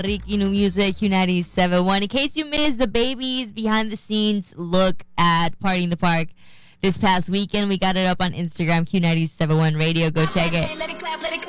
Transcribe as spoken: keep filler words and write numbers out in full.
Ricky New Music, Q ninety-seven point one. In case you missed the baby's behind the scenes look at Party in the Park this past weekend, we got it up on Instagram, Q ninety-seven point one Radio. Go check it.